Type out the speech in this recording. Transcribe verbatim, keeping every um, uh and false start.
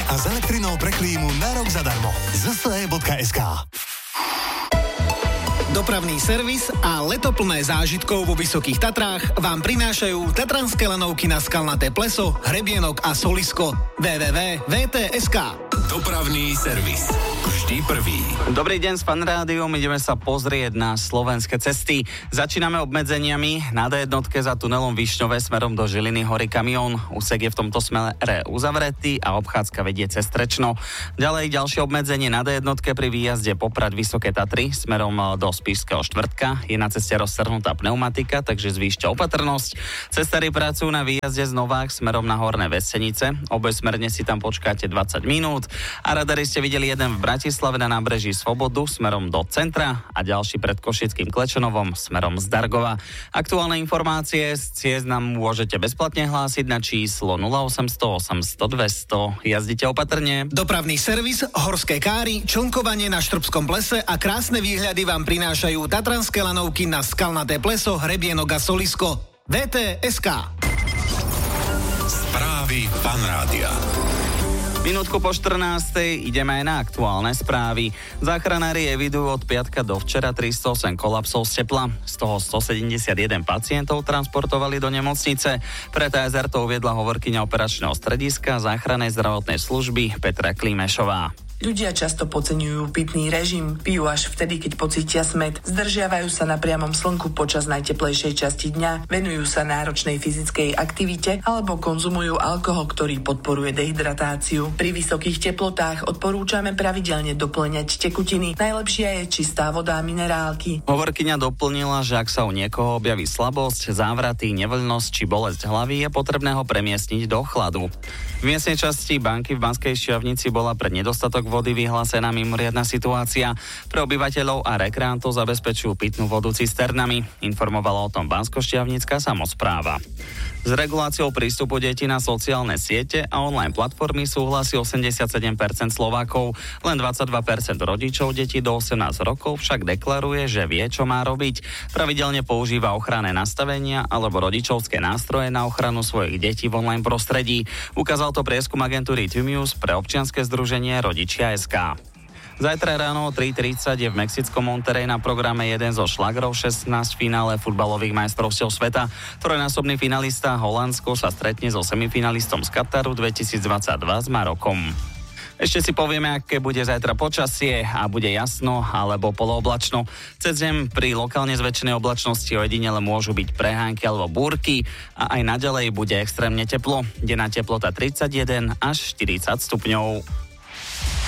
a s elektrinou pre klímu na rok zadarmo. zet es e bodka es ká. Dopravný servis a leto plné zážitkov vo Vysokých Tatrách vám prinášajú tatranské lanovky na Skalnaté pleso, Hrebienok a Solisko. w w w bodka v t bodka es ká. Dopravný servis. Vždy prvý. Dobrý deň s Fan Rádiom, ideme sa pozrieť na slovenské cesty. Začíname obmedzeniami. Na dé jednotke za tunelom Višňové smerom do Žiliny horí kamión. Úsek je v tomto smere uzavretý a obchádzka vedie cez Trečno. Ďalej ďalšie obmedzenie na dé jednotke pri výjazde Poprad Vysoké Tatry smerom do Spišského štvrtka. Je na ceste roztrhnutá pneumatika, takže zvýšte opatrnosť. Cestári pracujú na výjazde z Novák smerom na Horné Vestenice. Obojsmerne si tam počkáte dvadsať minút. A radari ste videli jeden v Bratislave na nábreží Svobodu smerom do centra a ďalší pred Košickým Klečanovom smerom z Dargova. Aktuálne informácie z ciest nám môžete bezplatne hlásiť na číslo nula osemsto osemsto dvesto. Jazdite opatrne. Dopravný servis, horské káry, člnkovanie na Štrbskom plese a krásne výhľady vám prinášajú tatranské lanovky na Skalnaté pleso, Hrebienok a Solisko. vé té bodka es ká. Správy Fan Rádia. Minútku po štrnástej ideme aj na aktuálne správy. Záchranári evidujú od piatka do včera tristosem kolapsov z tepla. Z toho stosedemdesiatjeden pacientov transportovali do nemocnice. Pre té es er to uviedla hovorkyňa operačného strediska záchrannej zdravotnej služby Petra Klimešová. Ľudia často podceňujú pitný režim, pijú až vtedy, keď pocítia smäd, zdržiavajú sa na priamom slnku počas najteplejšej časti dňa, venujú sa náročnej fyzickej aktivite alebo konzumujú alkohol, ktorý podporuje dehydratáciu. Pri vysokých teplotách odporúčame pravidelne dopĺňať tekutiny. Najlepšia je čistá voda a minerálky. Hovorkyňa doplnila, že ak sa u niekoho objaví slabosť, závraty, nevoľnosť či bolesť hlavy, je potrebné ho premiestniť do chladu. V miestnej časti banky v Banskej Štiavnici bola pre nedostatok vody vyhlásená mimoriadna situácia. Pre obyvateľov a rekreantov zabezpečujú pitnú vodu cisternami. Informovala o tom Banskoštiavnická samospráva. S reguláciou prístupu detí na sociálne siete a online platformy súhlasí osemdesiatsedem percent Slovákov. Len dvadsaťdva percent rodičov detí do osemnásť rokov však deklaruje, že vie, čo má robiť. Pravidelne používa ochranné nastavenia alebo rodičovské nástroje na ochranu svojich detí v online prostredí. Ukázal to prieskum agentúry Tumius pre občianske združenie Rodičia bodka es ká. Zajtra ráno o tri tridsať je v mexickom Monterrey na programe jeden zo šlagrov šestnásť finále futbalových majstrovstiev sveta. Trojnásobný finalista Holandsko sa stretne so semifinalistom z Kataru dvetisícdvadsaťdva s Marokom. Ešte si povieme, aké bude zajtra počasie a bude jasno alebo polooblačno. Cez deň pri lokálne zväčšenej oblačnosti ojedinele môžu byť prehánky alebo búrky a aj naďalej bude extrémne teplo. Denná teplota tridsaťjeden až štyridsať stupňov.